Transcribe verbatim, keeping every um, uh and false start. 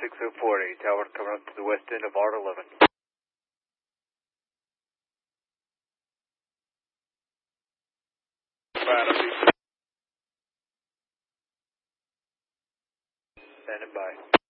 six oh four eight, tower coming up to the west end of R eleven. Standing by.